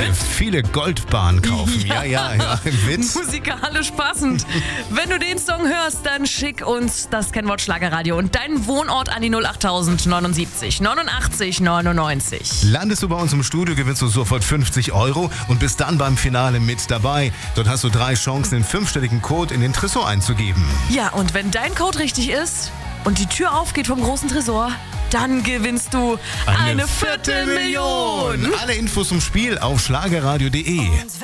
viele Goldbahnen kaufen. Ja, im Witz. Musikalisch passend. Wenn du den Song hörst, dann schick uns das Kennwort Schlagerradio und deinen Wohnort an die 08000 79 89 99. Landest du bei uns im Studio, gewinnst du sofort 50 € und bist dann beim Finale mit dabei. Dort hast du 3 Chancen, den 5-stelligen Code in den Tresor einzugeben. Ja, und wenn dein Code richtig ist und die Tür aufgeht vom großen Tresor, dann gewinnst du eine Viertelmillion. Alle Infos zum Spiel auf schlagerradio.de.